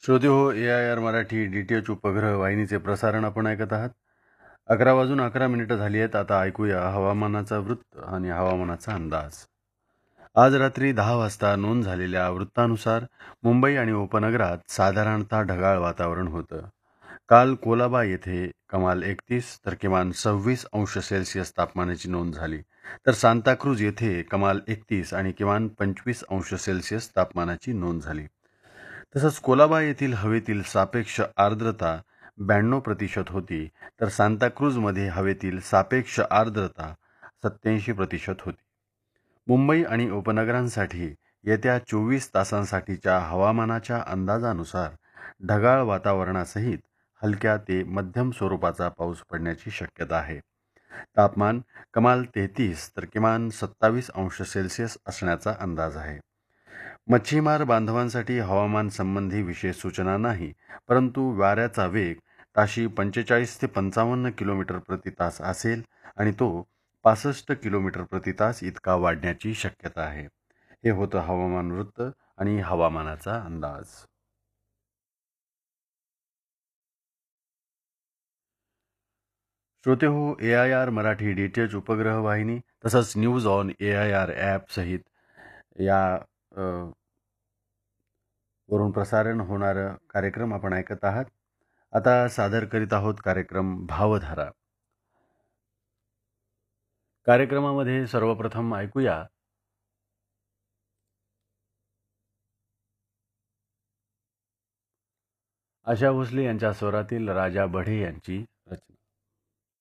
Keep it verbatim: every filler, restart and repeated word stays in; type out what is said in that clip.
श्रोते हो, ए I R Marathi D T H उपग्रह वाहिनीचे प्रसारण आपण ऐकत आहात. अकरा वाजून अकरा मिनिटं झाली आहेत. आता ऐकूया हवामानाचा वृत्त आणि हवामानाचा अंदाज. आज रात्री दहा वाजता नोंद झालेल्या वृत्तानुसार मुंबई आणि उपनगरात साधारणतः ढगाळ वातावरण होतं. काल कोलाबा येथे कमाल एकतीस तर किमान सव्वीस अंश सेल्सिअस तापमानाची नोंद झाली, तर सांताक्रूज येथे कमाल एकतीस आणि किमान पंचवीस अंश सेल्सिअस तापमानाची नोंद झाली. तसंच कोलाबा येथील हवेतील सापेक्ष आर्द्रता ब्याण्णव प्रतिशत होती, तर सांताक्रूजमध्ये हवेतील सापेक्ष आर्द्रता सत्याऐंशी प्रतिशत होती. मुंबई आणि उपनगरांसाठी येत्या चोवीस तासांसाठीच्या हवामानाच्या अंदाजानुसार ढगाळ वातावरणासहित हलक्या ते मध्यम स्वरूपाचा पाऊस पडण्याची शक्यता आहे. तापमान कमाल तेहतीस तर किमान सत्तावीस अंश सेल्सिअस असण्याचा अंदाज आहे. मच्छीमार बांधवांसाठी हवामान संबंधी विशेष सूचना नाही, परंतु वाऱ्याचा वेग ताशी पंचेचाळीस ते पंचावन्न किलोमीटर प्रति तास असेल आणि तो पासष्ट किलोमीटर प्रति तास इतका वाढण्याची शक्यता आहे. हे होतं हवामान वृत्त आणि हवामानाचा अंदाज. श्रोते हो, ए I R Marathi D T H उपग्रह वाहिनी तसंच news on A I R app सहित या अ, वरून प्रसारण होणारं कार्यक्रम आपण ऐकत आहात. आता सादर करीत आहोत कार्यक्रम भावधारा. कार्यक्रमामध्ये सर्वप्रथम ऐकूया आशा भोसले यांच्या स्वरातील राजा बढे यांची रचना.